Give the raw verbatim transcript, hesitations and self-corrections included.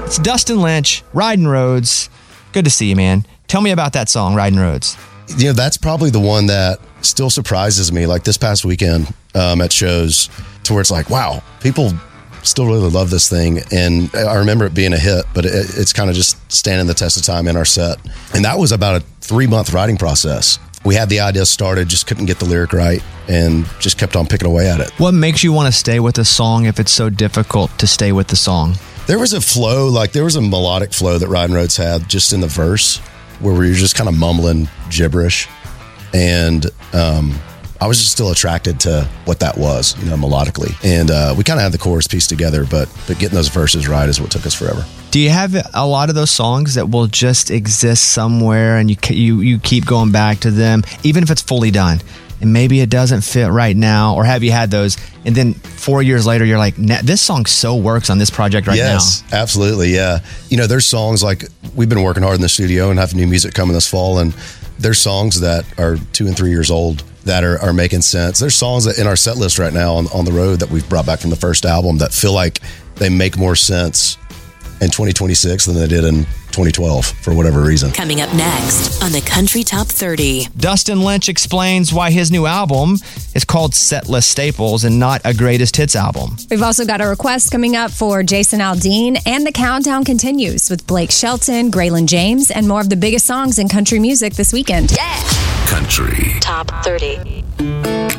It's Dustin Lynch, Riding Roads. Good to see you, man. Tell me about that song, Riding Roads. You know, that's probably the one that still surprises me. Like this past weekend um, at shows, to where it's like, wow, people still really love this thing. And I remember it being a hit, but it, it's kind of just standing the test of time in our set. And that was about a three-month writing process. We had the idea started, just couldn't get the lyric right, and just kept on picking away at it. What makes you want to stay with a song if it's so difficult to stay with the song? There was a flow, like there was a melodic flow that Riding Roads had just in the verse, where we were just kind of mumbling gibberish. And um, I was just still attracted to what that was, you know, melodically. And uh, we kind of had the chorus piece together, but but getting those verses right is what took us forever. Do you have a lot of those songs that will just exist somewhere and you you you keep going back to them, even if it's fully done? And maybe it doesn't fit right now, or have you had those? And then four years later, you're like, this song so works on this project right yes, now. Yes, absolutely, yeah. You know, there's songs like, we've been working hard in the studio and have new music coming this fall, and there's songs that are two and three years old that are, are making sense. There's songs that in our set list right now on, on the road that we've brought back from the first album that feel like they make more sense in twenty twenty-six than they did in twenty twelve for whatever reason. Coming up next on the Country Top thirty. Dustin Lynch explains why his new album is called Setlist Staples and not a greatest hits album. We've also got a request coming up for Jason Aldean, and the countdown continues with Blake Shelton, Graylin James, and more of the biggest songs in country music this weekend. Yeah! Country Top thirty.